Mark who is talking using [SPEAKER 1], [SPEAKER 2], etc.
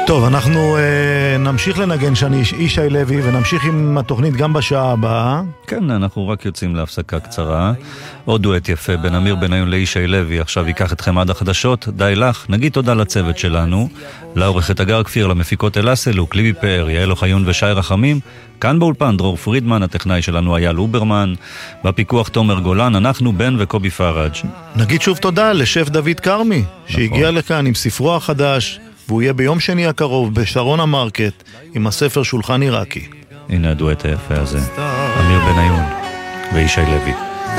[SPEAKER 1] טוב, אנחנו נמשיך לנגן שאני ישי לוי, ונמשיך עם התוכנית גם בשעה הבאה.
[SPEAKER 2] כן, אנחנו רק יוצאים להפסקה קצרה. עוד דואט יפה בין אמיר בניון לישי לוי, עכשיו ייקח אתכם עד החדשות. די לך, נגיד תודה לצוות שלנו, לעורכת אגר כפיר, למפיקות אלסלוק, ליבי פאר, יעל אוחיון ושי רחמים. כאן באולפן דרור פרידמן, הטכנאי שלנו היה לוברמן, בפיקוח תומר גולן, אנחנו בן וקובי פראג'.
[SPEAKER 1] נגיד שוב תודה לשף דוד קרמי, שהגיע לכאן עם ספרו החדש, והוא יהיה ביום שני הקרוב בשרון המרקט עם הספר שולחן עיראקי.
[SPEAKER 2] הנה הדואט היפה הזה, אמיר בניון וישי לוי.